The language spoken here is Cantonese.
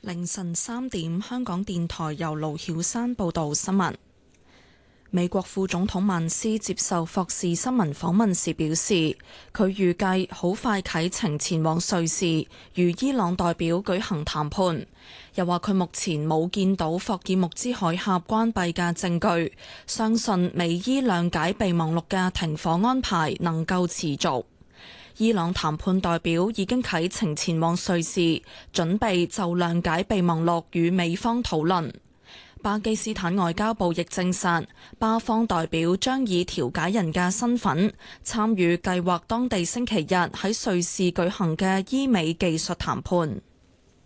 凌晨3點，香港電台由盧曉山報道新聞。美國副總統曼斯接受霍士新聞訪問時表示，佢預計好快啟程前往瑞士，與伊朗代表舉行談判。又話佢目前冇見到霍爾木茲海峽關閉嘅證據，相信美伊諒解備忘錄嘅停火安排能夠持續。伊朗談判代表已經啟程前往瑞士，準備就諒解備忘錄與美方討論。巴基斯坦外交部亦證實，巴方代表將以調解人嘅身份參與計劃當地星期日喺瑞士舉行嘅伊美技術談判。